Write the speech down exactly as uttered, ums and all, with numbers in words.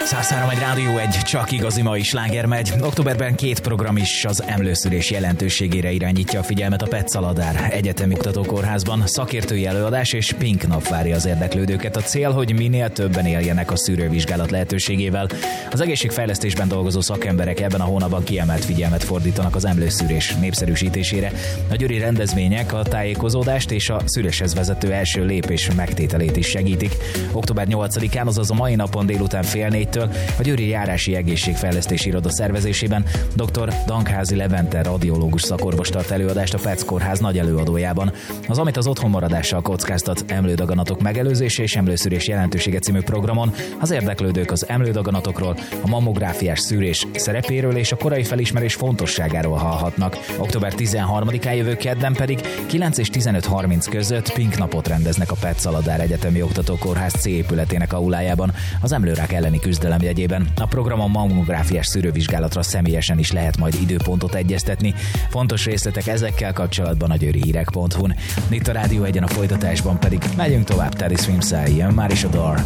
száz három egy Rádió egy, csak igazi mai sláger megy. Októberben két program is az emlőszűrés jelentőségére irányítja a figyelmet a Petsz-Aladár Egyetemi Kutatókórházban. Szakértői előadás és Pink nap várja az érdeklődőket. A cél, hogy minél többen éljenek a szűrővizsgálat lehetőségével. Az egészségfejlesztésben dolgozó szakemberek ebben a hónapban kiemelt figyelmet fordítanak az emlőszűrés népszerűsítésére. A győri rendezvények a tájékozódást és a szűréshez vezető első lépés megtételét is segítik. Október nyolcadikán, azaz a mai napon délután fél négytől a Győri Járási Egészségfejlesztési Iroda szervezésében dr. Dankházi Levente radiológus szakorvos tart előadást a Petsz Kórház nagy előadójában. Az Amit az otthonmaradással kockáztat, emlődaganatok megelőzése és emlőszűrés jelentősége című programon az érdeklődők az emlődaganatokról, a mammográfiás szűrés szerepéről és a korai felismerés fontosságáról hallhatnak. Október tizenharmadikán jövő kedden pedig kilenc és tizenöt harminc között Pink napot rendeznek a Petsz-Aladár Egyetemi Oktatókórház C épületének aulájában az emlőrák elleni küzdelem jegyében. A programon mammográfiás szűrővizsgálatra személyesen is lehet majd időpontot egyeztetni. Fontos részletek ezekkel kapcsolatban a győri hírek pont hu-n. Itt a Rádió egyen, a folytatásban pedig megyünk tovább. Teddy Swims-szel, jön már is a Door.